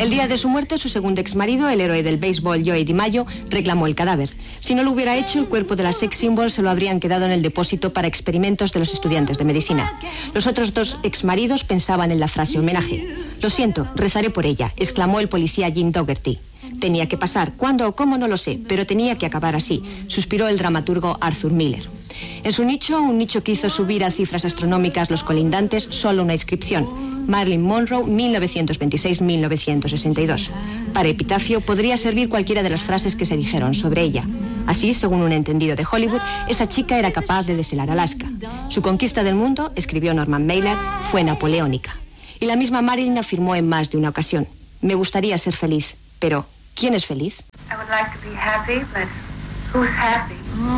El día de su muerte, su segundo exmarido, el héroe del béisbol Joey DiMaggio, reclamó el cadáver. Si no lo hubiera hecho, el cuerpo de la sex symbol se lo habrían quedado en el depósito para experimentos de los estudiantes de medicina. Los otros dos exmaridos pensaban en la frase homenaje. Lo siento, rezaré por ella, exclamó el policía Jim Dougherty. Tenía que pasar, cuándo o cómo no lo sé, pero tenía que acabar así, suspiró el dramaturgo Arthur Miller. En su nicho, un nicho que hizo subir a cifras astronómicas los colindantes, solo una inscripción: Marilyn Monroe, 1926-1962. Para epitafio podría servir cualquiera de las frases que se dijeron sobre ella. Así, según un entendido de Hollywood, esa chica era capaz de deshelar Alaska. Su conquista del mundo, escribió Norman Mailer, fue napoleónica. Y la misma Marilyn afirmó en más de una ocasión: me gustaría ser feliz, pero ¿quién es feliz? I would like to be happy, but who's happy?